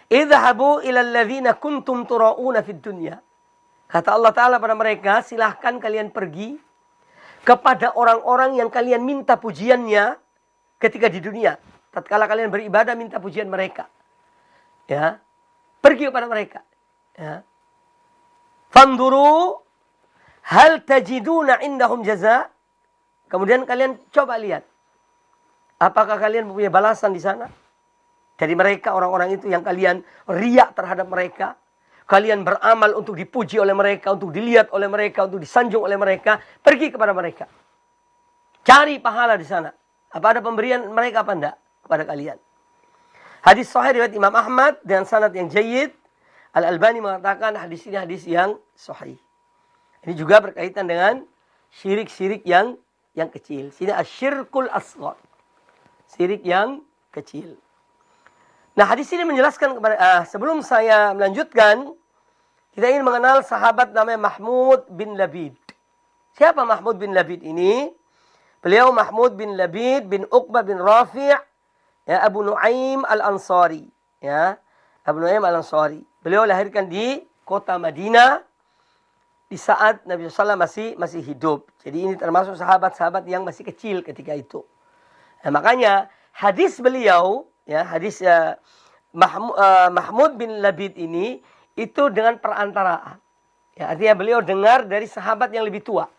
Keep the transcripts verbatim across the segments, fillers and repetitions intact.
Idhabu ilal ladzina kuntum tura'una fid dunya. Kata Allah Ta'ala pada mereka, silahkan kalian pergi kepada orang-orang yang kalian minta pujiannya ketika di dunia. Tatkala kalian beribadah, minta pujian mereka. Ya, pergi kepada mereka. Ya. Fanduru hal tajiduna indahum jaza. Kemudian kalian coba lihat, apakah kalian punya balasan di sana? Dari mereka, orang-orang itu yang kalian riak terhadap mereka. Kalian beramal untuk dipuji oleh mereka, untuk dilihat oleh mereka, untuk disanjung oleh mereka. Pergi kepada mereka. Cari pahala di sana. Apa ada pemberian mereka apa enggak kepada kalian? Hadis sahih riwayat Imam Ahmad dengan sanad yang jayyid. Al-Albani mengatakan hadis ini hadis yang sahih. Ini juga berkaitan dengan syirik-syirik yang yang kecil. Sini asyirkul asghar. Syirik yang kecil. Nah, hadis ini menjelaskan kepada uh, sebelum saya melanjutkan, kita ingin mengenal sahabat namanya Mahmud bin Labid. Siapa Mahmud bin Labid ini? Beliau Mahmud bin Labid bin Uqbah bin Rafi', ya, Abu Nuaim Al-Ansari, ya. Abu Nuaim Al-Ansari. Beliau lahirkan di kota Madinah di saat Nabi shallallahu alaihi wasallam masih masih hidup. Jadi ini termasuk sahabat-sahabat yang masih kecil ketika itu. Nah, makanya hadis beliau, ya, hadis uh, Mahmud, uh, Mahmud bin Labid ini itu dengan perantaraan. Ya, artinya beliau dengar dari sahabat yang lebih tua.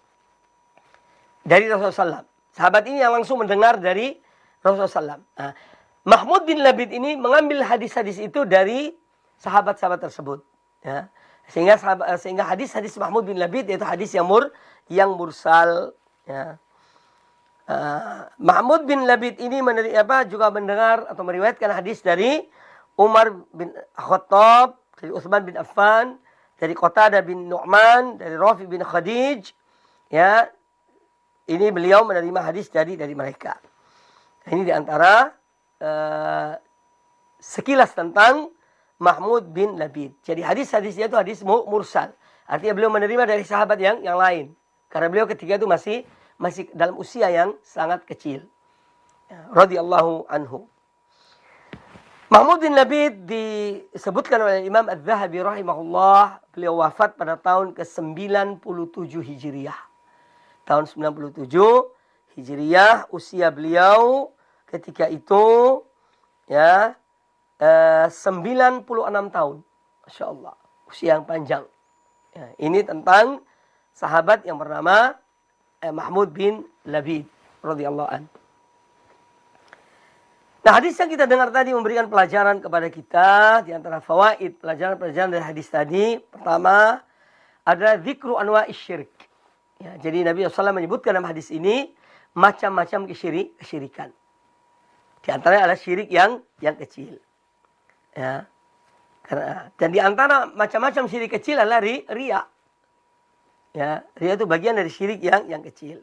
Dari Rasulullah shallallahu alaihi wasallam. Sahabat ini yang langsung mendengar dari Rasulullah shallallahu alaihi wasallam. Nah, Mahmud bin Labid ini mengambil hadis-hadis itu dari sahabat-sahabat tersebut. Ya. Sehingga sahabat, sehingga hadis-hadis Mahmud bin Labid yaitu hadis yang mur yang mursal. Ya. Uh, Mahmud bin Labid ini meneri, apa, juga mendengar atau meriwayatkan hadis dari Umar bin Khattab, dari Utsman bin Affan, dari Qatadah bin Nu'man, dari Rafi bin Khadij. Ya, ini beliau menerima hadis dari dari mereka. Ini diantara uh, sekilas tentang Mahmud bin Labid. Jadi hadis-hadisnya itu hadis mursal. Artinya beliau menerima dari sahabat yang yang lain. Karena beliau ketika itu masih masih dalam usia yang sangat kecil. Ya, radhiyallahu anhu. Mahmud bin Labid disebutkan oleh Imam Az-Zahabi rahimahullah, beliau wafat pada tahun ke sembilan puluh tujuh Hijriah. Tahun sembilan puluh tujuh Hijriah, usia beliau ketika itu ya eh, sembilan puluh enam tahun. Masya Allah, usia yang panjang. Ya, ini tentang sahabat yang bernama eh, Mahmud bin Labid radhiyallahu anhu. Nah, hadis yang kita dengar tadi memberikan pelajaran kepada kita. Di antara fawaid, pelajaran-pelajaran dari hadis tadi. Pertama, adalah zikru anwa'i syirik. Ya, jadi Nabi shallallahu alaihi wasallam menyebutkan dalam hadis ini macam-macam kesyirik, kesyirikan. Di antaranya adalah syirik yang yang kecil. Ya. Karena, dan di antara macam-macam syirik kecil adalah ri, riya. Ya, riya itu bagian dari syirik yang yang kecil.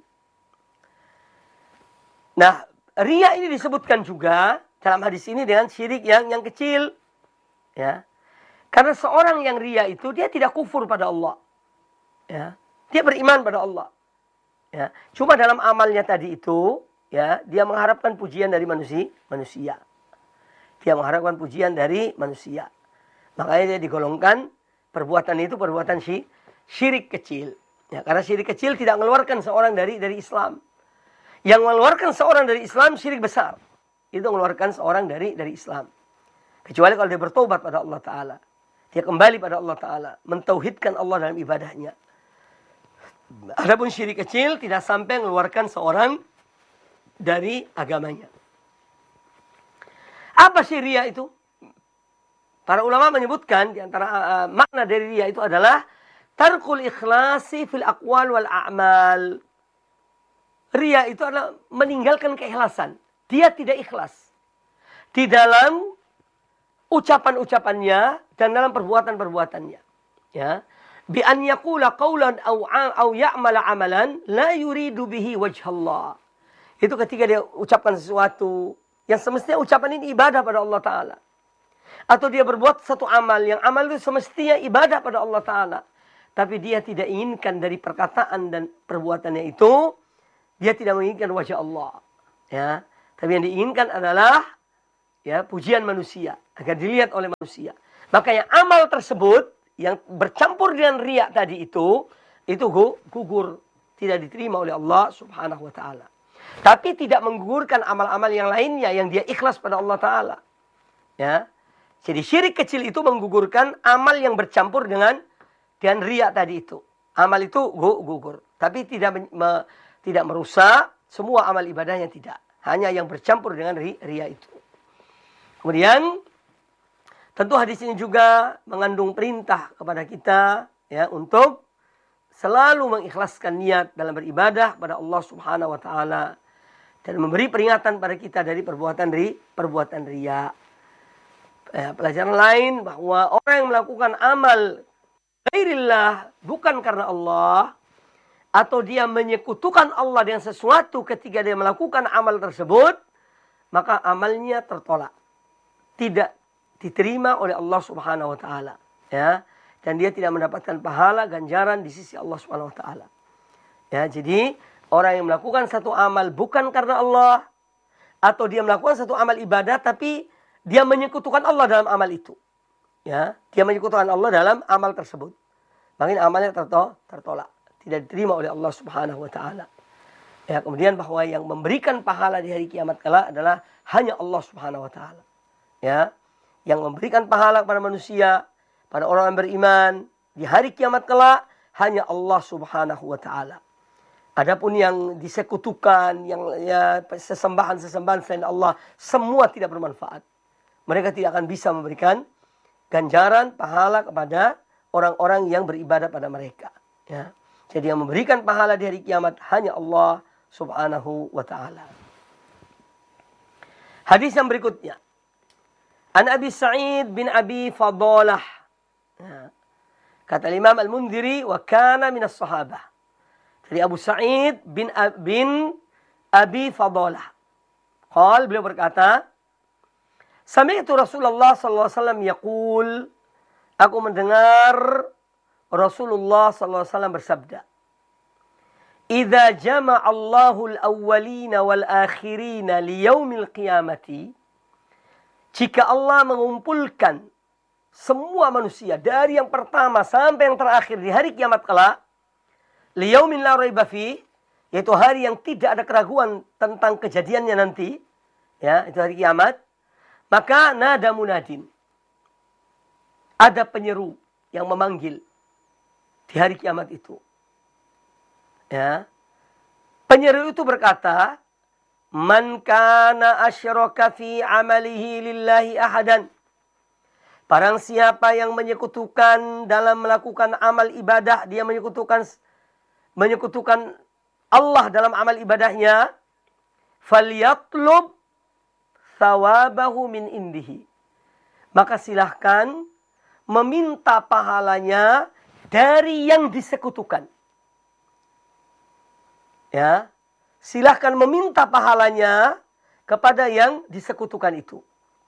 Nah, riya ini disebutkan juga dalam hadis ini dengan syirik yang yang kecil. Ya. Karena seorang yang riya itu dia tidak kufur pada Allah. Ya. Dia beriman pada Allah. Ya. Cuma dalam amalnya tadi itu, ya, dia mengharapkan pujian dari manusia, manusia. Dia mengharapkan pujian dari manusia. Makanya dia digolongkan perbuatan itu perbuatan syirik kecil. Ya, karena syirik kecil tidak mengeluarkan seorang dari dari Islam. Yang mengeluarkan seorang dari Islam syirik besar. Itu mengeluarkan seorang dari dari Islam. Kecuali kalau dia bertobat pada Allah Ta'ala. Dia kembali pada Allah Ta'ala. Mentauhidkan Allah dalam ibadahnya. Adapun syirik kecil tidak sampai mengeluarkan seorang dari agamanya. Apa sih riya itu? Para ulama menyebutkan di antara uh, makna dari riya itu adalah tarkul ikhlasi fil aqwal wal a'mal. Riya itu adalah meninggalkan keikhlasan. Dia tidak ikhlas di dalam ucapan-ucapannya dan dalam perbuatan-perbuatannya. Ya. Bi an yaqula qawlan aw aw ya'mala amalan la yuridu bihi wajhallah. Itu ketika dia ucapkan sesuatu yang semestinya ucapan ini ibadah pada Allah Ta'ala. Atau dia berbuat satu amal yang amal itu semestinya ibadah pada Allah Ta'ala. Tapi dia tidak inginkan dari perkataan dan perbuatannya itu, dia tidak menginginkan wajah Allah. Ya. Tapi yang diinginkan adalah ya, pujian manusia. agar dilihat oleh manusia. Makanya amal tersebut yang bercampur dengan riya tadi itu, itu gugur, tidak diterima oleh Allah Subhanahu wa taala. Tapi tidak menggugurkan amal-amal yang lainnya yang dia ikhlas pada Allah taala. Ya. Jadi syirik kecil itu menggugurkan amal yang bercampur dengan dengan riya tadi itu. Amal itu gugur, tapi tidak me, tidak merusak semua amal ibadahnya, tidak. Hanya yang bercampur dengan riya itu. Kemudian tentu hadis ini juga mengandung perintah kepada kita ya untuk selalu mengikhlaskan niat dalam beribadah pada Allah Subhanahu wa taala dan memberi peringatan pada kita dari perbuatan ri, perbuatan riya. Ya, pelajaran lain bahwa orang yang melakukan amal ghairillah bukan karena Allah, atau dia menyekutukan Allah dengan sesuatu ketika dia melakukan amal tersebut, maka amalnya tertolak. Tidak diterima oleh Allah Subhanahu wa taala, ya. Dan dia tidak mendapatkan pahala ganjaran di sisi Allah Subhanahu wa taala. Ya, jadi orang yang melakukan satu amal bukan karena Allah, atau dia melakukan satu amal ibadah tapi dia menyekutukan Allah dalam amal itu. Ya, dia menyekutukan Allah dalam amal tersebut. Maka amalnya tertolak. Tidak diterima oleh Allah Subhanahu wa taala. Ya, kemudian bahwa yang memberikan pahala di hari kiamat kelak adalah hanya Allah Subhanahu wa taala. Ya, yang memberikan pahala kepada manusia, pada orang yang beriman di hari kiamat kelak hanya Allah Subhanahu wa taala. Adapun yang disekutukan, yang ya sesembahan-sesembahan selain Allah, semua tidak bermanfaat. Mereka tidak akan bisa memberikan ganjaran pahala kepada orang-orang yang beribadah pada mereka. Ya. Jadi yang memberikan pahala di hari kiamat hanya Allah Subhanahu wa taala. Hadis yang berikutnya. An Abi Sa'id bin Abi Fadalah. Ya. Kata Imam Al-Mundhiri, wa kana minas sahabah. Dari Abu Sa'id bin, bin Abi Fadalah. Qal, beliau berkata, Sami'tu Rasulullah sallallahu alaihi wasallam yaqul, aku mendengar Rasulullah sallallahu alaihi wasallam bersabda, "Idza jama'a Allahu al-awwalina wal akhirina li yaumil qiyamati." Jika Allah mengumpulkan semua manusia dari yang pertama sampai yang terakhir di hari kiamat kelak, li yaumin la raiba fi, yaitu hari yang tidak ada keraguan tentang kejadiannya nanti, ya, itu hari kiamat, maka nada munadin. Ada penyeru yang memanggil di hari kiamat itu. Ya. Penyeru itu berkata, "Man kana asyraka fi amalihi lillahi ahadan." Barang siapa yang menyekutukan dalam melakukan amal ibadah, dia menyekutukan menyekutukan Allah dalam amal ibadahnya, falyatlub thawabahu min indihi. Maka silahkan meminta pahalanya dari yang disekutukan. Ya, silahkan meminta pahalanya kepada yang disekutukan itu.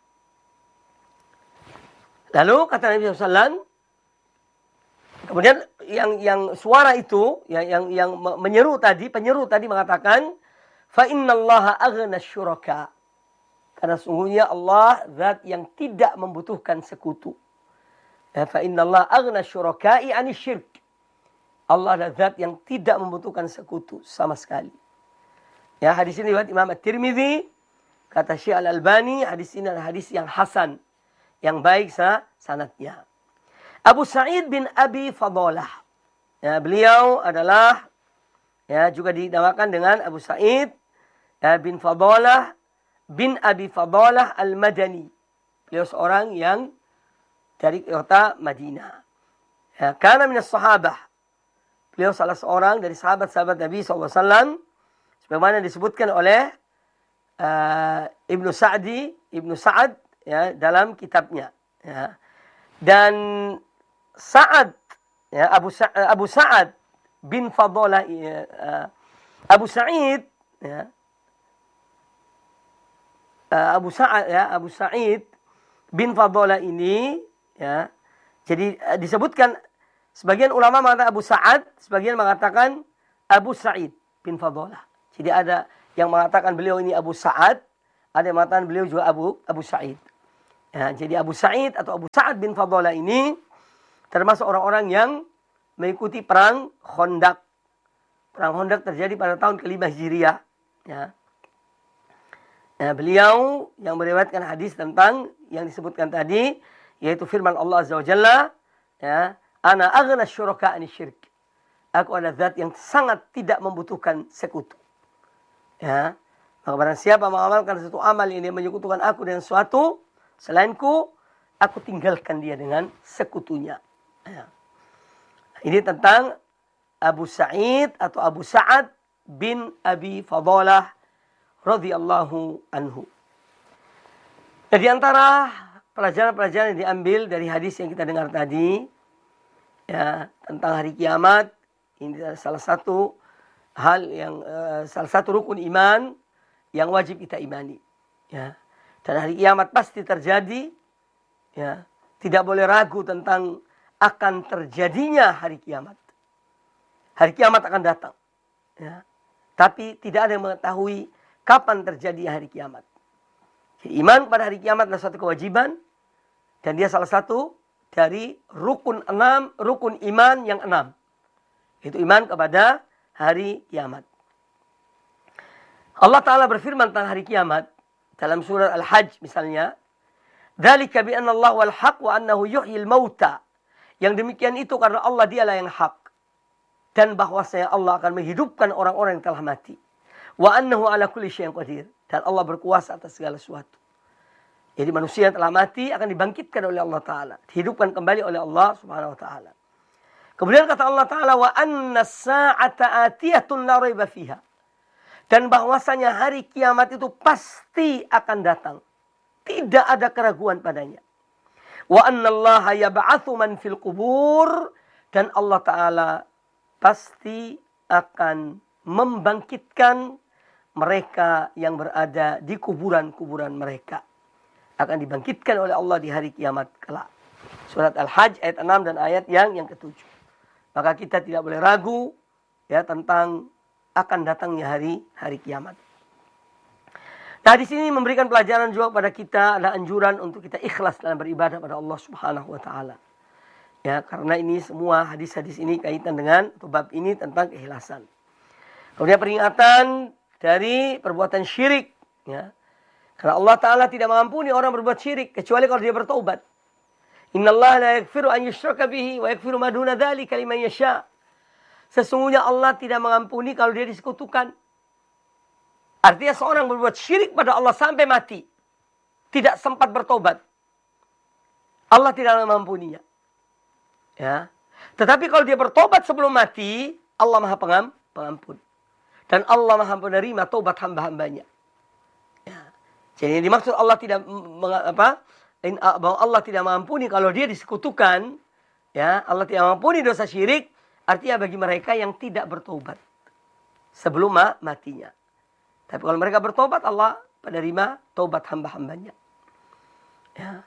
Lalu kata Nabi shallallahu alaihi wasallam, kemudian yang yang suara itu, yang yang yang menyeru tadi, penyeru tadi mengatakan, fa innallaha aghna syuraka. Karena sungguhnya Allah zat yang tidak membutuhkan sekutu. Fa innallaha aghna syuraka'i 'ani syirk. Allah adalah zat yang tidak membutuhkan sekutu sama sekali. Ya, hadis ini riwayat Imam At-Tirmidzi, kata Syekh Al-Albani, hadis ini adalah hadis yang hasan, yang baik sah sanadnya. Abu Sa'id bin Abi Fadalah. Ya, beliau adalah ya juga dinamakan dengan Abu Sa'id ya, bin Fadalah bin Abi Fadalah Al-Madani. Beliau seorang yang dari kota Madinah. Ya, karena minas sahabah. Beliau salah seorang dari sahabat-sahabat Nabi shallallahu alaihi wasallam. Sebagaimana disebutkan oleh uh, Ibnu Sa'di, Ibnu Sa'ad ya, dalam kitabnya. Ya. Dan Sa'ad, ya, Abu, Sa Abu Sa'ad bin Fadalah, ya, uh, Abu Sa'id, ya, uh, Abu Sa'ad, ya, Abu Sa'id bin Fadalah ini, ya, jadi uh, disebutkan sebagian ulama mengatakan Abu Sa'ad, sebagian mengatakan Abu Sa'id bin Fadalah. Jadi ada yang mengatakan beliau ini Abu Sa'ad, ada yang mengatakan beliau juga Abu Abu Sa'id. Ya, jadi Abu Sa'id atau Abu Sa'ad bin Fadalah ini termasuk orang-orang yang mengikuti perang Khandaq. Perang Khandaq terjadi pada tahun kelima Hijriah. Ya. Nah, beliau yang meriwayatkan hadis tentang yang disebutkan tadi, yaitu firman Allah Azza wa Jalla, ya, ana aghna syuraka ani syirk. Aku adalah zat yang sangat tidak membutuhkan sekutu. Ya. Maka barang siapa mengamalkan satu amal yang dia menyekutukan aku dengan suatu selainku, aku tinggalkan dia dengan sekutunya. Ya. Ini tentang Abu Sa'id atau Abu Sa'ad bin Abi Fadalah radhiyallahu anhu. Nah, di antara pelajaran-pelajaran yang diambil dari hadis yang kita dengar tadi, ya, tentang hari kiamat, ini salah satu hal yang uh, salah satu rukun iman yang wajib kita imani. Ya. Dan hari kiamat pasti terjadi. Ya. Tidak boleh ragu tentang akan terjadinya hari kiamat. Hari kiamat akan datang. Ya. Tapi tidak ada yang mengetahui kapan terjadi hari kiamat. Jadi, iman pada hari kiamat adalah suatu kewajiban. Dan dia salah satu dari rukun enam, rukun iman yang enam. Itu iman kepada hari kiamat. Allah Ta'ala berfirman tentang hari kiamat. Dalam surat Al-Hajj misalnya. Dzalika bi anna Allah wal haq wa annahu yuhyil mauta. Yang demikian itu karena Allah dialah yang hak. Dan bahwasanya Allah akan menghidupkan orang-orang yang telah mati. Wa annahu ala kulli syai'in qadir. Dan Allah berkuasa atas segala sesuatu. Jadi manusia yang telah mati akan dibangkitkan oleh Allah Ta'ala. Dihidupkan kembali oleh Allah Subhanahu Wa Ta'ala. Kemudian kata Allah Ta'ala, wa anna sa'ata atiyatun la raiba fiha. Dan bahwasanya hari kiamat itu pasti akan datang. Tidak ada keraguan padanya. Wa anna allaha yab'atsu man fil qubur. Dan Allah Ta'ala pasti akan membangkitkan mereka yang berada di kuburan-kuburan mereka. Akan dibangkitkan oleh Allah di hari kiamat kelak. Surat Al-Hajj ayat enam dan ayat yang yang ketujuh. Maka kita tidak boleh ragu ya tentang akan datangnya hari hari kiamat. Nah, di sini memberikan pelajaran juga kepada kita, ada anjuran untuk kita ikhlas dalam beribadah pada Allah Subhanahu wa taala. Ya, karena ini semua hadis-hadis ini kaitan dengan atau bab ini tentang keikhlasan. Kemudian peringatan dari perbuatan syirik, ya. Karena Allah Ta'ala tidak mengampuni orang berbuat syirik kecuali kalau dia bertaubat. Innallaha la yaghfiru an yushraka bihi wa yaghfiru ma duna dzalika liman yasha. Sesungguhnya Allah tidak mengampuni kalau dia disekutukan. Artinya seorang berbuat syirik pada Allah sampai mati, tidak sempat bertobat, Allah tidak mengampuninya. Ya. Tetapi kalau dia bertobat sebelum mati, Allah Maha Pengampun. Dan Allah Maha menerima taubat hamba-hambanya. Ya. Jadi yang dimaksud Allah tidak apa? Bahwa Allah tidak mengampuni kalau dia disekutukan, ya, Allah tidak mengampuni dosa syirik, artinya bagi mereka yang tidak bertobat sebelum matinya. Tapi kalau mereka bertobat, Allah menerima taubat hamba-hambanya. Ya.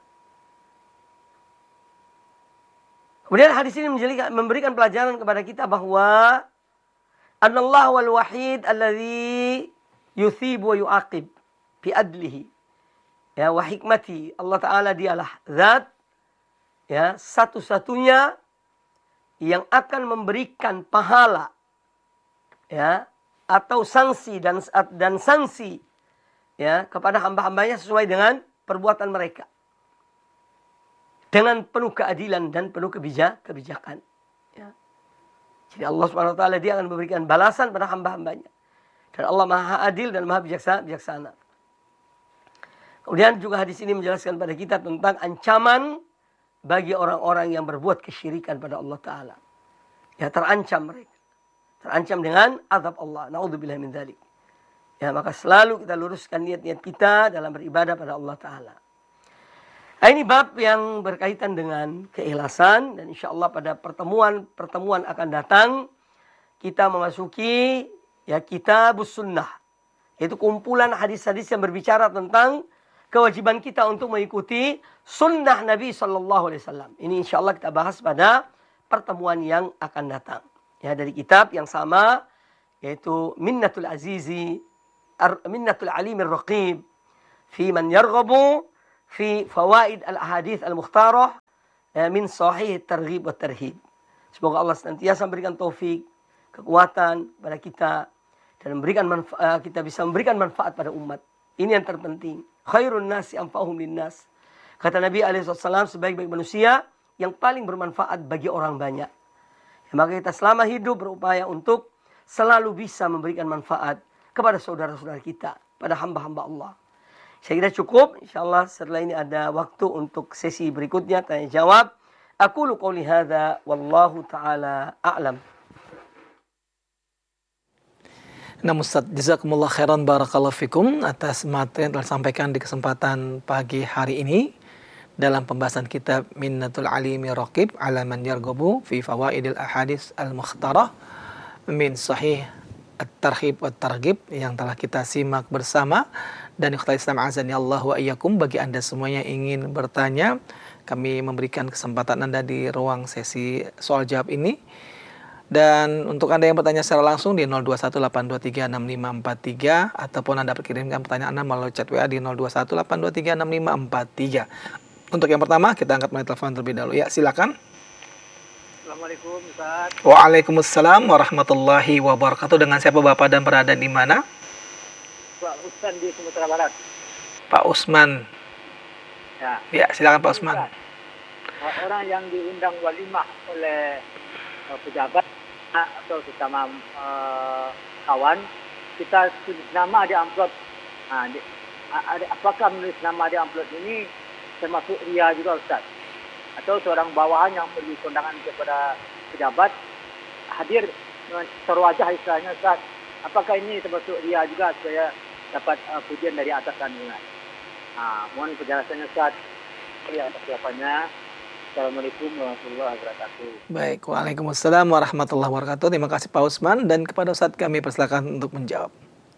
Kemudian hadis ini memberikan pelajaran kepada kita bahwa Anallah wal wahid alladhi yuthibu wa yu'aqib bi adlihi. Ya, wa hikmati. Allah Ta'ala dialah zat, ya, satu-satunya yang akan memberikan pahala, ya, atau sanksi dan dan sanksi, ya, kepada hamba-hambanya sesuai dengan perbuatan mereka. Dengan penuh keadilan dan penuh kebijak, kebijakan. Ya. Jadi Allah Subhanahu wa taala dia akan memberikan balasan pada hamba-hambanya. Dan Allah Maha Adil dan Maha Bijaksana. bijaksana. Kemudian juga hadis ini menjelaskan pada kita tentang ancaman bagi orang-orang yang berbuat kesyirikan pada Allah Ta'ala. Ya, terancam mereka. Terancam dengan azab Allah. Na'udzubillah min dzalik. Ya, maka selalu kita luruskan niat-niat kita dalam beribadah pada Allah Ta'ala. Nah, ini bab yang berkaitan dengan keikhlasan. Dan insya Allah pada pertemuan-pertemuan akan datang, kita memasuki ya Kitabus Sunnah. Yaitu kumpulan hadis-hadis yang berbicara tentang kewajiban kita untuk mengikuti sunnah Nabi Sallallahu Alaihi Wasallam. Ini insya Allah kita bahas pada pertemuan yang akan datang. Ya, dari kitab yang sama, yaitu Minnatul Azizi, Minnatul Alimir Raqib, fi man yarghabu fi fawaid al-ahadits al-mukhtarah min sahih targhib wa tarhib. Semoga Allah senantiasa memberikan taufik, kekuatan pada kita dan memberikan manfaat, kita bisa memberikan manfaat pada umat. Ini yang terpenting. Khairun nasi anfa'uhum linnas. Kata Nabi alaihi wasallam, sebaik-baik manusia yang paling bermanfaat bagi orang banyak. Ya, maka kita selama hidup berupaya untuk selalu bisa memberikan manfaat kepada saudara-saudara kita, pada hamba-hamba Allah. Saya kira cukup. InsyaAllah setelah ini ada waktu untuk sesi berikutnya, tanya jawab. Aqulu qouli hadza wallahu ta'ala a'lam. Nah, Ustaz, jazakumullah khairan barakallahu fikum atas materi yang telah disampaikan di kesempatan pagi hari ini dalam pembahasan kitab Minnatul Alimi Raqib ala man yarghabu fi fawaidil ahadits al-mukhtarah min sahih at-tarhib wa targhib yang telah kita simak bersama. Dan ikhwal Islam azani Allah wa iyyakum, bagi Anda semuanya ingin bertanya, kami memberikan kesempatan Anda di ruang sesi soal jawab ini. Dan untuk Anda yang bertanya secara langsung di nol dua satu delapan dua tiga enam lima empat tiga ataupun Anda berkirimkan pertanyaan Anda melalui chat W A di nol dua satu delapan dua tiga enam lima empat tiga. Untuk yang pertama kita angkat melalui telepon terlebih dahulu. Ya, silakan. Assalamualaikum Ustaz. Waalaikumsalam warahmatullahi wabarakatuh. Dengan siapa Bapak dan berada di mana? Pak Usman di Sumatera Barat. Pak Usman. Ya. Ya, silakan Pak Usman. Orang yang diundang walimah oleh uh, pejabat atau sesama uh, kawan, kita tulis nama di amplop. Nah, di, ada, apakah menulis nama di amplop ini termasuk ria juga Ustaz? Atau seorang bawahan yang beri kondangan kepada pejabat hadir dengan terwajah istilahnya Ustaz? Apakah ini termasuk ria juga supaya dapat uh, pujian dari atasan juga? Nah, mohon penjelasannya Ustaz. Ya, atas jawabannya. Assalamualaikum warahmatullahi wabarakatuh. Baik, waalaikumsalam warahmatullahi wabarakatuh. Terima kasih Pak Usman, dan kepada Ustaz kami persilakan untuk menjawab.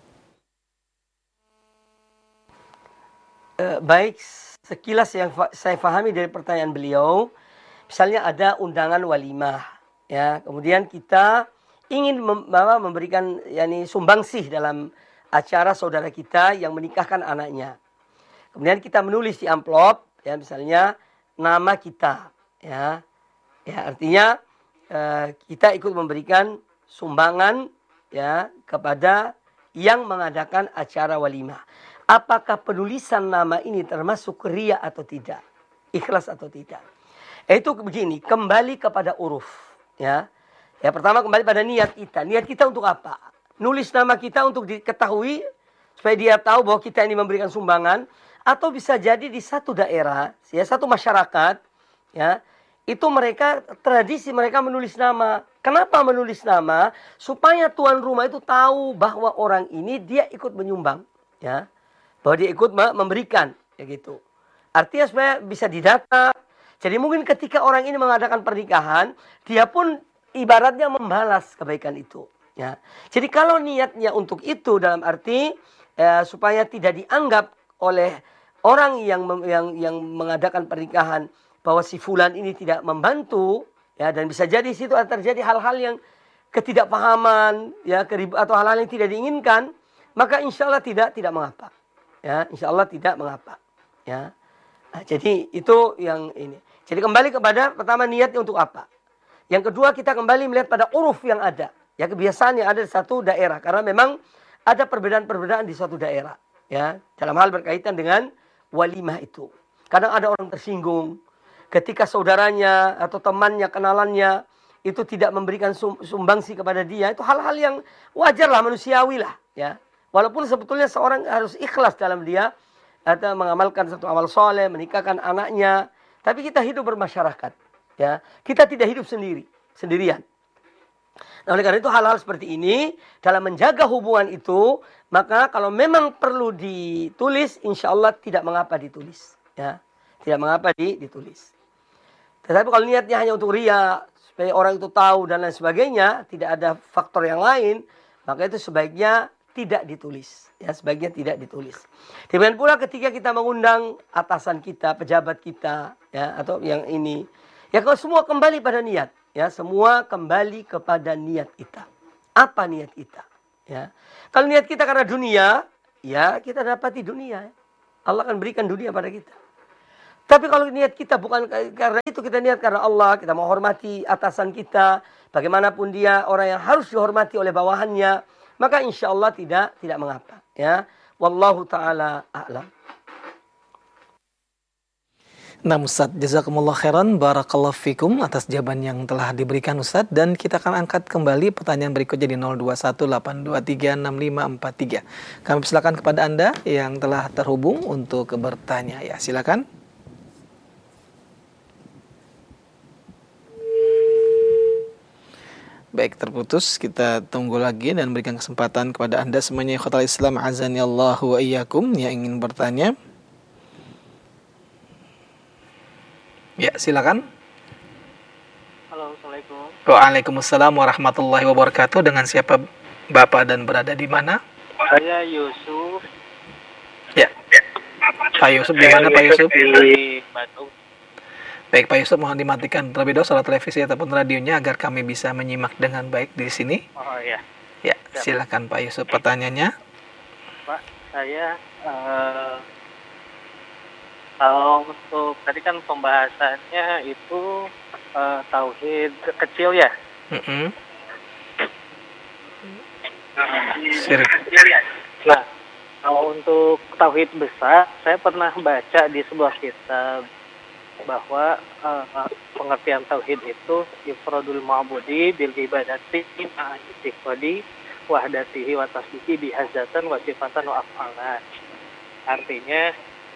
Uh, baik, sekilas yang fa- saya pahami dari pertanyaan beliau, misalnya ada undangan walimah, ya, kemudian kita ingin mem- memberikan yakni sumbangsih dalam acara saudara kita yang menikahkan anaknya. Kemudian kita menulis di amplop, ya, misalnya nama kita, ya, ya artinya uh, kita ikut memberikan sumbangan, ya, kepada yang mengadakan acara walimah. Apakah penulisan nama ini termasuk riya atau tidak, ikhlas atau tidak? Itu begini, kembali kepada uruf, ya. Ya, pertama kembali pada niat kita. Niat kita untuk apa? Nulis nama kita untuk diketahui supaya dia tahu bahwa kita ini memberikan sumbangan. Atau bisa jadi di satu daerah, ya, satu masyarakat, ya, itu mereka tradisi mereka menulis nama. Kenapa menulis nama? Supaya tuan rumah itu tahu bahwa orang ini dia ikut menyumbang, ya, bahwa dia ikut memberikan, ya gitu. Artinya supaya bisa didata. Jadi mungkin ketika orang ini mengadakan pernikahan, dia pun ibaratnya membalas kebaikan itu, ya. Jadi kalau niatnya untuk itu dalam arti ya, supaya tidak dianggap oleh orang yang yang yang mengadakan pernikahan bahwa si fulan ini tidak membantu, ya, dan bisa jadi di situ terjadi hal-hal yang ketidakpahaman, ya, kerib- atau hal-hal yang tidak diinginkan, maka insya Allah tidak tidak mengapa, ya, insya Allah tidak mengapa, ya. Nah, jadi itu yang ini. Jadi kembali kepada pertama niatnya untuk apa. Yang kedua kita kembali melihat pada uruf yang ada, ya, kebiasaan yang ada di satu daerah, karena memang ada perbedaan-perbedaan di suatu daerah, ya, dalam hal berkaitan dengan walimah itu. Kadang ada orang tersinggung ketika saudaranya atau temannya, kenalannya itu tidak memberikan sumbangsi kepada dia. Itu hal-hal yang wajar lah, manusiawi lah, ya. Walaupun sebetulnya seorang harus ikhlas dalam dia atau mengamalkan satu amal soleh, menikahkan anaknya. Tapi kita hidup bermasyarakat, ya. Kita tidak hidup sendiri, sendirian. Nah, oleh karena itu hal-hal seperti ini dalam menjaga hubungan itu, maka kalau memang perlu ditulis, insya Allah tidak mengapa ditulis, ya, tidak mengapa di, ditulis. Tetapi kalau niatnya hanya untuk riya, supaya orang itu tahu dan lain sebagainya, tidak ada faktor yang lain, maka itu sebaiknya tidak ditulis, ya, sebaiknya tidak ditulis. Demikian pula ketika kita mengundang atasan kita, pejabat kita, ya, atau yang ini, ya, kalau semua kembali pada niat. Ya, semua kembali kepada niat kita. Apa niat kita? Ya. Kalau niat kita karena dunia, ya kita dapati dunia. Allah akan berikan dunia pada kita. Tapi kalau niat kita bukan karena itu, kita niat karena Allah, kita mau hormati atasan kita, bagaimanapun dia orang yang harus dihormati oleh bawahannya, maka insya Allah tidak tidak mengapa. Ya, wallahu taala a'lam. Nah Ustaz, jazakumullah khairan, barakallahu fikum atas jawaban yang telah diberikan Ustaz. Dan kita akan angkat kembali pertanyaan berikutnya di nol dua satu delapan dua tiga enam lima empat tiga. Kami persilakan kepada Anda yang telah terhubung untuk bertanya. Ya, silakan. Baik, terputus. Kita tunggu lagi dan berikan kesempatan kepada Anda semuanya ikhwatal Islam azanillahu wa iyyakum yang ingin bertanya. Ya, silakan. Halo, Assalamualaikum. Waalaikumsalam warahmatullahi wabarakatuh. Dengan siapa Bapak dan berada di mana? Saya Yusuf. Ya. Pak Yusuf di mana Pak Yusuf? Di Bandung. Baik Pak Yusuf, mohon dimatikan terlebih dahulu salah televisi ataupun radionya agar kami bisa menyimak dengan baik di sini. Oh iya. Ya, silakan Pak Yusuf pertanyaannya. Pak, saya uh, kalau untuk tadi kan pembahasannya itu uh, tauhid kecil ya. Mm-hmm. Syirik. Nah, kalau untuk tauhid besar, saya pernah baca di sebuah kitab bahwa uh, pengertian tauhid itu ifradul ma'budi bil ibadati ma'a istiqadi wahdatihi wa tasbihi bihazatan wa sifatan wa af'alan. Artinya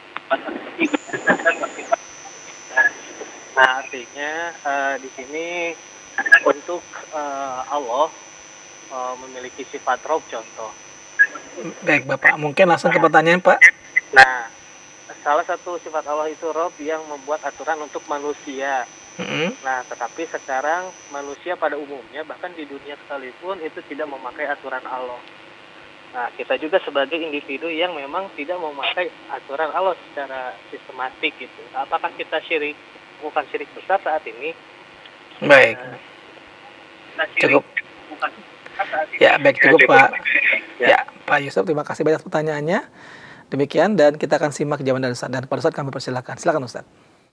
Nah, artinya uh, di sini untuk uh, Allah uh, memiliki sifat Rob contoh. Baik Bapak, mungkin langsung ke pertanyaan Pak. Nah, salah satu sifat Allah itu Rob yang membuat aturan untuk manusia. Mm-hmm. Nah, tetapi sekarang manusia pada umumnya bahkan di dunia sekalipun itu tidak memakai aturan Allah. Nah, kita juga sebagai individu yang memang tidak memakai aturan Allah secara sistematik gitu. Apakah kita syirik, bukan syirik besar saat ini? Baik. Nah, cukup. Bukan saat ini. Ya, baik cukup Pak. Ya. Ya, Pak Yusuf, terima kasih banyak pertanyaannya. Demikian dan kita akan simak jawaban dari Ustaz. Dan pada saat kami persilakan. Silakan Ustaz.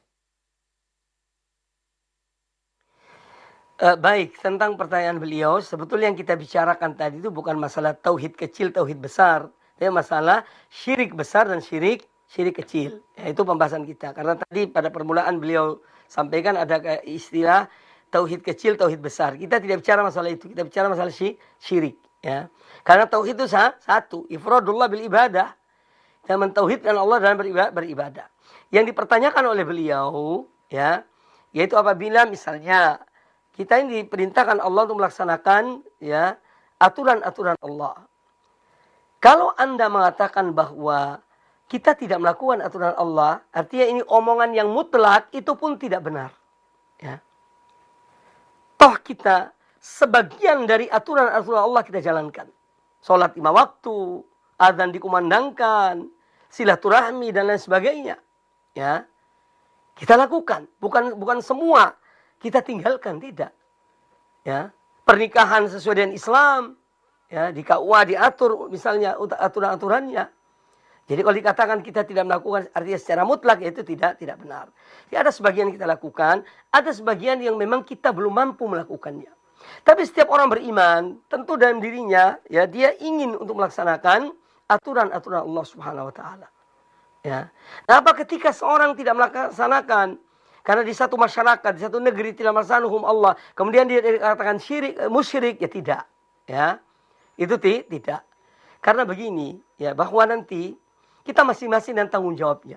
Uh, baik, tentang pertanyaan beliau, sebetulnya yang kita bicarakan tadi itu bukan masalah tauhid kecil, tauhid besar, tapi masalah syirik besar dan syirik syirik kecil. Ya, itu pembahasan kita. Karena tadi pada permulaan beliau sampaikan ada istilah tauhid kecil, tauhid besar. Kita tidak bicara masalah itu, kita bicara masalah syirik. Ya, karena tauhid itu satu, ifradullah bil ibadah, dan mentauhidkan Allah dalam beribadah. Yang dipertanyakan oleh beliau, ya, yaitu apabila misalnya kita ini diperintahkan Allah untuk melaksanakan ya aturan-aturan Allah. Kalau Anda mengatakan bahwa kita tidak melakukan aturan Allah, artinya ini omongan yang mutlak, itu pun tidak benar. Ya. Toh kita sebagian dari aturan-aturan Allah kita jalankan. Sholat lima waktu, azan dikumandangkan, silaturahmi dan lain sebagainya. Ya, kita lakukan. Bukan bukan semua kita tinggalkan, tidak. Ya, pernikahan sesuai dengan Islam, ya, di K U A diatur misalnya aturan-aturannya. Jadi kalau dikatakan kita tidak melakukan artinya secara mutlak, itu tidak tidak benar. Jadi ada sebagian kita lakukan, ada sebagian yang memang kita belum mampu melakukannya. Tapi setiap orang beriman, tentu dalam dirinya ya dia ingin untuk melaksanakan aturan-aturan Allah Subhanahu wa taala. Ya. Nah, apa ketika seorang tidak melaksanakan karena di satu masyarakat, di satu negeri tidak melaksanakan hukum Allah, kemudian dia dikatakan syirik, musyrik, ya tidak. Ya, itu ti, tidak. Karena begini, ya, bahwa nanti kita masing-masing dan tanggung jawabnya.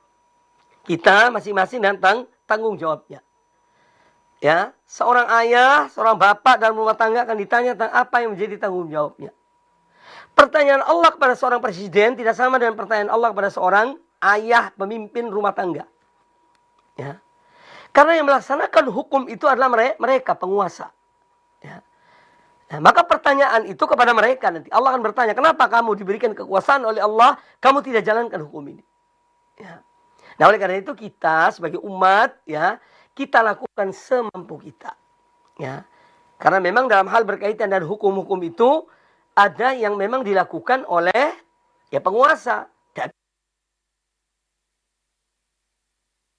Kita masing-masing dan tang, tanggung jawabnya. Ya, seorang ayah, seorang bapak dalam rumah tangga akan ditanya tentang apa yang menjadi tanggung jawabnya. Pertanyaan Allah kepada seorang presiden tidak sama dengan pertanyaan Allah kepada seorang ayah pemimpin rumah tangga. Ya. Karena yang melaksanakan hukum itu adalah mereka, penguasa. Ya. Nah, maka pertanyaan itu kepada mereka nanti. Allah akan bertanya, kenapa kamu diberikan kekuasaan oleh Allah, kamu tidak jalankan hukum ini? Ya. Nah, oleh karena itu kita sebagai umat, ya, kita lakukan semampu kita. Ya. Karena memang dalam hal berkaitan dengan hukum-hukum itu, ada yang memang dilakukan oleh ya penguasa.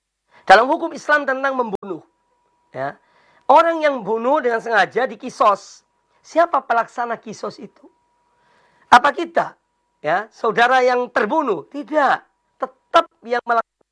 Dalam hukum Islam tentang membunuh, ya, orang yang bunuh dengan sengaja dikisos. Siapa pelaksana kisos itu? Apa kita? Ya, saudara yang terbunuh? Tidak. Tetap yang melakukan.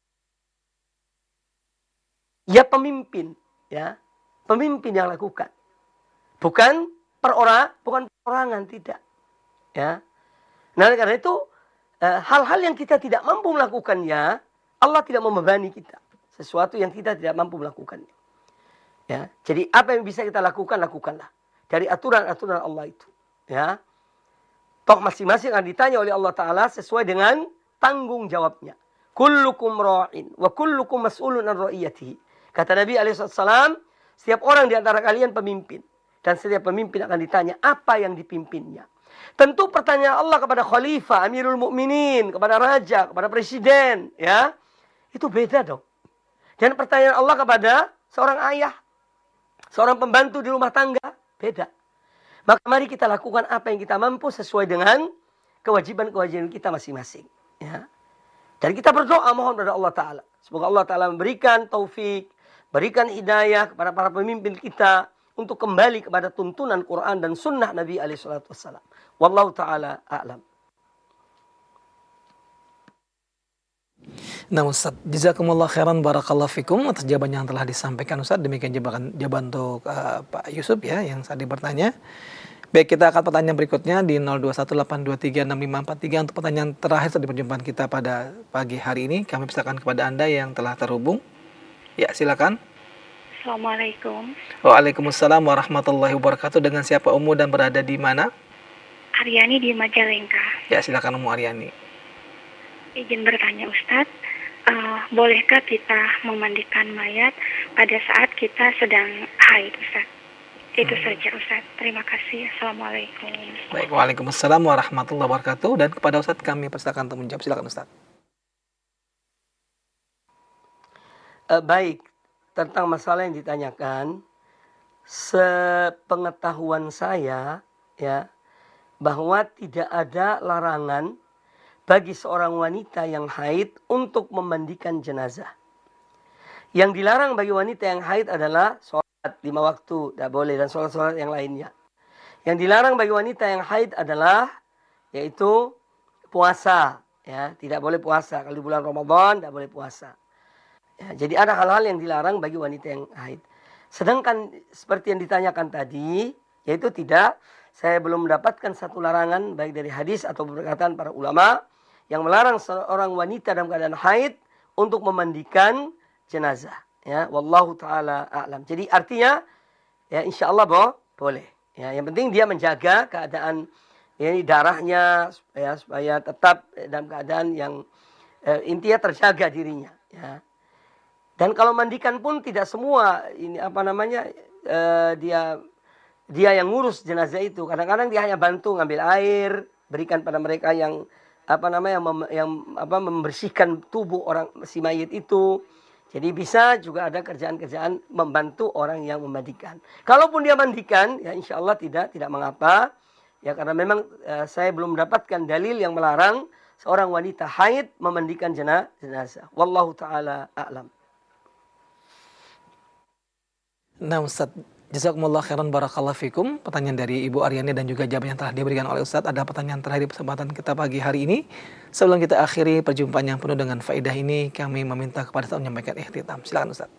Ya pemimpin, ya. Pemimpin yang lakukan. Bukan perorang, bukan perorangan, tidak. Ya. Nah, karena itu hal-hal yang kita tidak mampu melakukannya, Allah tidak membebani kita. Sesuatu yang kita tidak mampu melakukannya. Ya, jadi apa yang bisa kita lakukan, lakukanlah. Dari aturan-aturan Allah itu. Ya. Toh masing-masing akan ditanya oleh Allah Ta'ala sesuai dengan tanggung jawabnya. Kullukum ra'in wa kullukum mas'ulun an ra'iyatihi. Kata Nabi alaihi wasallam, setiap orang di antara kalian pemimpin. Dan setiap pemimpin akan ditanya apa yang dipimpinnya. Tentu pertanyaan Allah kepada khalifah, Amirul Mukminin, kepada raja, kepada presiden, ya. Itu beda dong. Dan pertanyaan Allah kepada seorang ayah, seorang pembantu di rumah tangga, beda. Maka mari kita lakukan apa yang kita mampu sesuai dengan kewajiban-kewajiban kita masing-masing, ya. Dan kita berdoa mohon kepada Allah Ta'ala. Semoga Allah Ta'ala memberikan taufik, berikan hidayah kepada para pemimpin kita untuk kembali kepada tuntunan Quran dan sunnah Nabi alaihi salatu wassalam. Wallahu ta'ala a'lam. Nah Ustaz, jazakumullah khairan barakallahu fikum atas jawaban yang telah disampaikan Ustaz. Demikian jawaban, jawaban untuk uh, Pak Yusuf ya yang tadi bertanya. Baik, kita akan pertanyaan berikutnya di nol dua satu delapan dua tiga enam lima empat tiga untuk pertanyaan terakhir di perjumpaan kita pada pagi hari ini. Kami persilakan kepada Anda yang telah terhubung. Ya, silakan. Assalamualaikum. Waalaikumsalam warahmatullahi wabarakatuh. Dengan siapa Umu dan berada di mana? Aryani di Majalengka. Ya, silakan Umu Aryani. Izin bertanya Ustadz, uh, bolehkah kita memandikan mayat pada saat kita sedang haid Ustadz? Itu hmm. saja Ustadz. Terima kasih. Assalamualaikum. Baik, waalaikumsalam warahmatullahi wabarakatuh. Dan kepada Ustadz kami persilakan untuk menjawab. Silakan Ustadz. Uh, baik. Tentang masalah yang ditanyakan, sepengetahuan saya, ya, bahwa tidak ada larangan bagi seorang wanita yang haid untuk memandikan jenazah. Yang dilarang bagi wanita yang haid adalah sholat lima waktu, tidak boleh, dan sholat-sholat yang lainnya. Yang dilarang bagi wanita yang haid adalah, yaitu puasa, ya, tidak boleh puasa. Kalau di bulan Ramadan tidak boleh puasa. Ya, jadi ada hal-hal yang dilarang bagi wanita yang haid. Sedangkan seperti yang ditanyakan tadi, yaitu tidak, saya belum mendapatkan satu larangan baik dari hadis atau perkataan para ulama yang melarang seorang wanita dalam keadaan haid untuk memandikan jenazah. Ya, wallahu taala a'lam. Jadi artinya, ya insya Allah boh, boleh. Ya, yang penting dia menjaga keadaan ya, darahnya ya, supaya tetap dalam keadaan yang eh, intinya terjaga dirinya. Ya. Dan kalau mandikan pun tidak semua ini apa namanya uh, dia dia yang ngurus jenazah itu. Kadang-kadang dia hanya bantu ngambil air, berikan pada mereka yang apa namanya yang, mem, yang apa membersihkan tubuh orang si mayit itu. Jadi bisa juga ada kerjaan-kerjaan membantu orang yang memandikan. Kalaupun dia mandikan, ya insya Allah tidak tidak mengapa. Ya karena memang uh, saya belum mendapatkan dalil yang melarang seorang wanita haid memandikan jenazah. Wallahu taala a'lam. Nah Ustaz, jazakumullah khairan barakallahu fikum. Pertanyaan dari Ibu Aryani dan juga jawaban yang telah diberikan oleh Ustaz. Ada pertanyaan terakhir di kesempatan kita pagi hari ini. Sebelum kita akhiri perjumpaan yang penuh dengan faedah ini, kami meminta kepada Ustaz menyampaikan ikhtitam. Silakan Ustaz.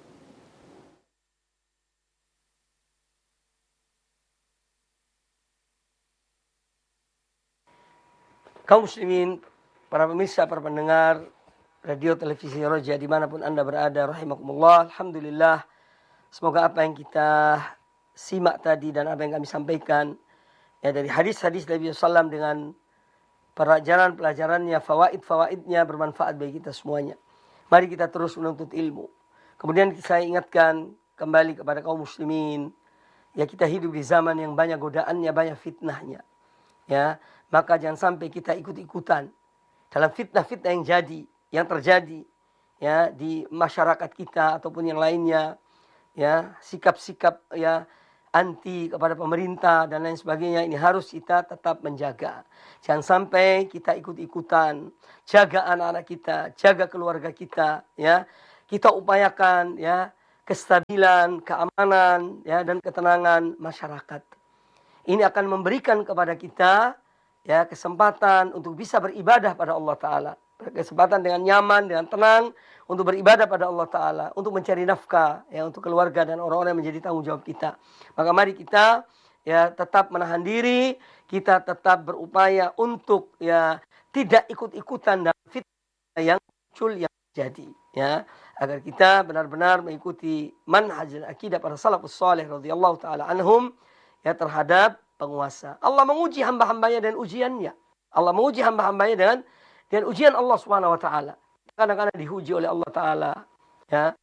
Kaum muslimin, para pemirsa, para pendengar radio televisi Roja dimanapun Anda berada, rahimakumullah. Alhamdulillah, semoga apa yang kita simak tadi dan apa yang kami sampaikan ya dari hadis-hadis Nabi sallallahu alaihi wasallam dengan pelajaran-pelajarannya, fawaid-fawaidnya bermanfaat bagi kita semuanya. Mari kita terus menuntut ilmu. Kemudian saya ingatkan kembali kepada kaum muslimin, ya kita hidup di zaman yang banyak godaannya, banyak fitnahnya. Ya, maka jangan sampai kita ikut-ikutan dalam fitnah-fitnah yang jadi, yang terjadi ya di masyarakat kita ataupun yang lainnya. Ya, sikap-sikap ya anti kepada pemerintah dan lain sebagainya ini harus kita tetap menjaga. Jangan sampai kita ikut-ikutan. Jaga anak-anak kita, jaga keluarga kita, ya. kita upayakan ya kestabilan, keamanan ya dan ketenangan masyarakat. Ini akan memberikan kepada kita ya kesempatan untuk bisa beribadah pada Allah Ta'ala. Kesempatan dengan nyaman, dengan tenang untuk beribadah pada Allah Ta'ala. Untuk mencari nafkah ya untuk keluarga dan orang-orang yang menjadi tanggung jawab kita. Maka mari kita ya tetap menahan diri. Kita tetap berupaya untuk ya tidak ikut-ikutan dalam fitnah yang muncul yang terjadi. Ya, agar kita benar-benar mengikuti manhaj dan akidah para salafus salih radhiyallahu ta'ala anhum ya terhadap penguasa. Allah menguji hamba-hambanya dan ujiannya. Allah menguji hamba-hambanya dengan dengan ujian Allah Subhanahu wa taala. Kadang-kadang diuji oleh Allah Taala ya.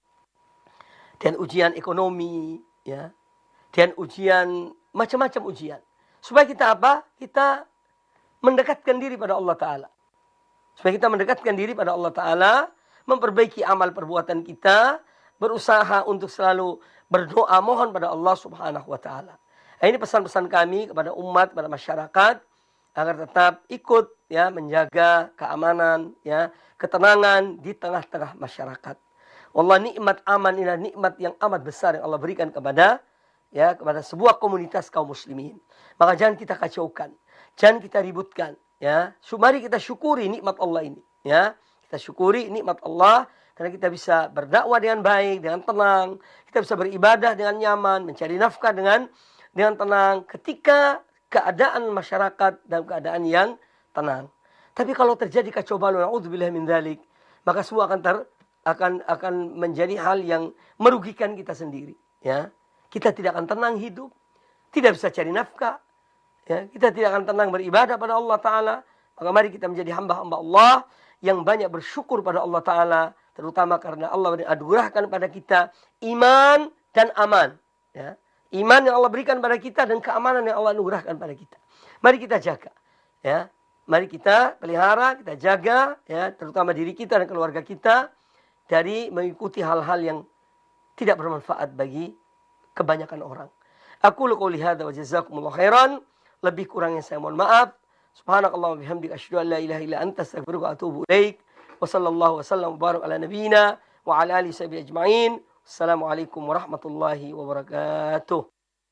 Dan ujian ekonomi ya. Dan ujian macam-macam ujian. Supaya kita apa? Kita mendekatkan diri pada Allah Taala. Supaya kita mendekatkan diri pada Allah Taala, memperbaiki amal perbuatan kita, berusaha untuk selalu berdoa mohon pada Allah Subhanahu wa taala. Ini pesan-pesan kami kepada umat, kepada masyarakat agar tetap ikut ya menjaga keamanan ya, ketenangan di tengah-tengah masyarakat. Wallah nikmat aman inilah nikmat yang amat besar yang Allah berikan kepada ya kepada sebuah komunitas kaum muslimin. Maka jangan kita kacaukan, jangan kita ributkan ya. Mari kita syukuri nikmat Allah ini ya. Kita syukuri nikmat Allah karena kita bisa berdakwah dengan baik, dengan tenang, kita bisa beribadah dengan nyaman, mencari nafkah dengan dengan tenang ketika keadaan masyarakat dalam keadaan yang tenang. Tapi kalau terjadi kacau balau, naudzubillah min dzalik, maka semua akan ter, akan akan menjadi hal yang merugikan kita sendiri, ya. Kita tidak akan tenang hidup, tidak bisa cari nafkah, ya. Kita tidak akan tenang beribadah pada Allah Taala. Maka mari kita menjadi hamba-hamba Allah yang banyak bersyukur pada Allah Taala, terutama karena Allah menganugerahkan pada kita iman dan aman, ya. Iman yang Allah berikan pada kita dan keamanan yang Allah anugerahkan pada kita. Mari kita jaga, ya. Mari kita pelihara, kita jaga, ya, terutama diri kita dan keluarga kita dari mengikuti hal-hal yang tidak bermanfaat bagi kebanyakan orang. Aku qouli hadza wa jazakumullahu khairan. Lebih kurangnya saya mohon maaf. Subhanakallah wa bihamdika asyhadu an la ilaha illa anta astaghfiruka wa atubu ilaik. Wa sallallahu wasallam wa barak ala nabiyyina wa ala alihi washabihi ajma'in. Assalamualaikum warahmatullahi wabarakatuh.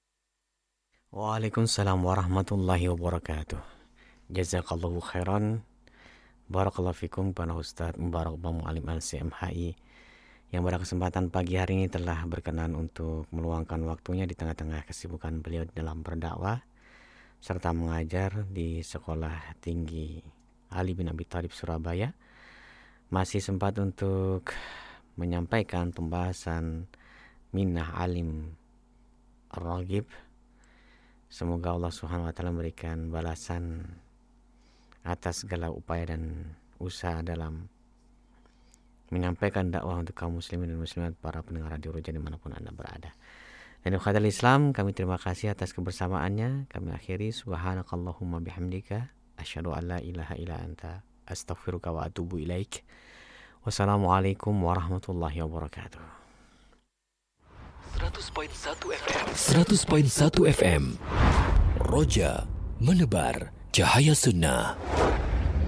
Waalaikumsalam warahmatullahi wabarakatuh. Jazakallahu khairan. Barakallahu fikum para Ustaz Mubarak Mu'allim Al C M H I yang pada kesempatan pagi hari ini telah berkenan untuk meluangkan waktunya di tengah-tengah kesibukan beliau dalam berdakwah serta mengajar di Sekolah Tinggi Ali bin Abi Thalib Surabaya. Masih sempat untuk menyampaikan pembahasan Minnah Alim Ar-Raghib. Semoga Allah Subhanahu wa taala memberikan balasan atas segala upaya dan usaha dalam menyampaikan dakwah untuk kaum muslimin dan muslimat, para pendengar radio Roja dimanapun Anda berada. Dan ikhwatal Islam, kami terima kasih atas kebersamaannya. Kami akhiri subhanakallahumma bihamdika asyhadu an la ilaha illa anta astaghfiruka wa atubu ilaik. Wassalamualaikum warahmatullahi wabarakatuh. seratus koma satu F M seratus koma satu F M Roja, menebar cahaya sunnah.